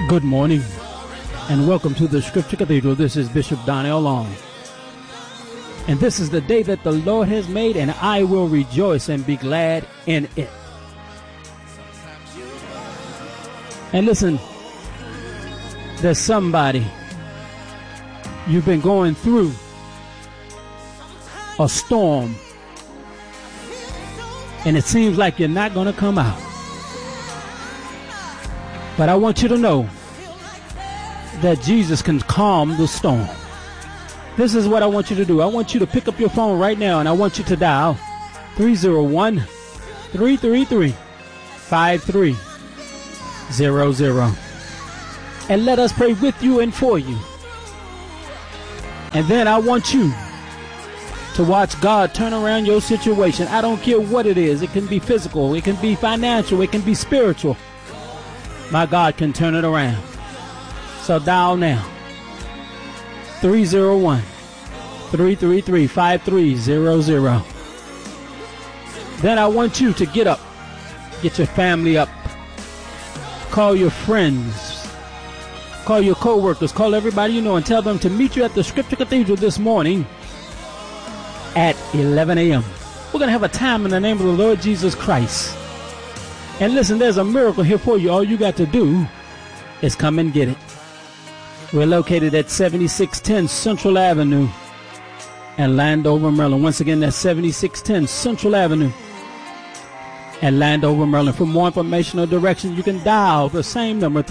Good morning and welcome to the Scripture Cathedral. This is Bishop Donnell Long. And this is the day that the Lord has made, and I will rejoice and be glad in it. And listen, there's somebody, you've been going through a storm, and it seems like you're not going to come out. But I want you to know that Jesus can calm the storm. This is what I want you to do. I want you to pick up your phone right now, and I want you to dial 301-333-5300. And let us pray with you and for you. And then I want you to watch God turn around your situation. I don't care what it is. It can be physical. It can be financial. It can be spiritual. My God can turn it around. So dial now. 301-333-5300. Then I want you to get up. Get your family up. Call your friends. Call your co-workers. Call everybody you know and tell them to meet you at the Scripture Cathedral this morning at 11 a.m. We're going to have a time in the name of the Lord Jesus Christ. And listen, there's a miracle here for you. All you got to do is come and get it. We're located at 7610 Central Avenue in Landover, Maryland. Once again, that's 7610 Central Avenue in Landover, Maryland. For more information or directions, you can dial the same number,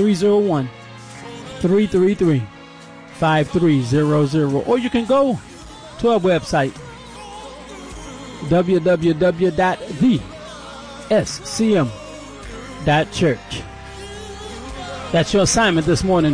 301-333-5300. Or you can go to our website, www.thescm.church. That's your assignment this morning.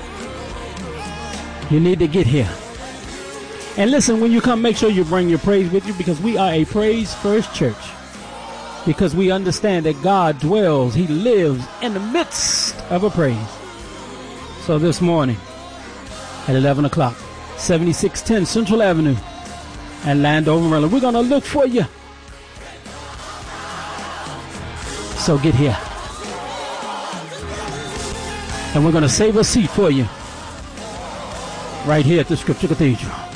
You need to get here. And listen, when you come, make sure you bring your praise with you, because we are a praise first church. Because we understand that God dwells, He lives in the midst of a praise. So this morning at 11 o'clock, 7610 Central Avenue and Landover, Maryland, we're going to look for you. So get here. And we're going to save a seat for you right here at the Scripture Cathedral.